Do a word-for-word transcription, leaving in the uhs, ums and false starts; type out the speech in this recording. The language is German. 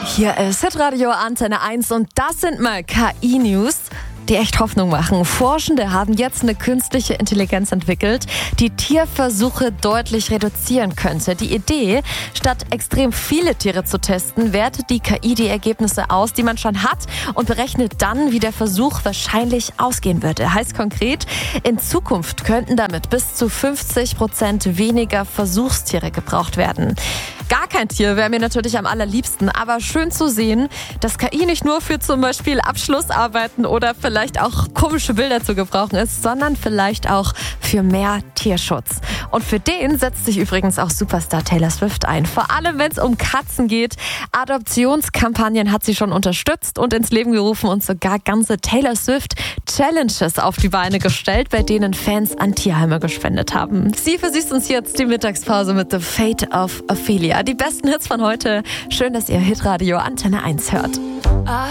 Hier ist Hitradio Antenne eins und das sind mal K I-News, die echt Hoffnung machen. Forschende haben jetzt eine künstliche Intelligenz entwickelt, die Tierversuche deutlich reduzieren könnte. Die Idee, statt extrem viele Tiere zu testen, wertet die K I die Ergebnisse aus, die man schon hat und berechnet dann, wie der Versuch wahrscheinlich ausgehen würde. Heißt konkret, in Zukunft könnten damit bis zu fünfzig Prozent weniger Versuchstiere gebraucht werden. Gar kein Tier wäre mir natürlich am allerliebsten, aber schön zu sehen, dass K I nicht nur für zum Beispiel Abschlussarbeiten oder vielleicht auch komische Bilder zu gebrauchen ist, sondern vielleicht auch für mehr Tierschutz. Und für den setzt sich übrigens auch Superstar Taylor Swift ein. Vor allem, wenn es um Katzen geht. Adoptionskampagnen hat sie schon unterstützt und ins Leben gerufen und sogar ganze Taylor Swift Challenges auf die Beine gestellt, bei denen Fans an Tierheime gespendet haben. Sie versüßt uns jetzt die Mittagspause mit The Fate of Ophelia. Die besten Hits von heute. Schön, dass ihr Hitradio Antenne eins hört.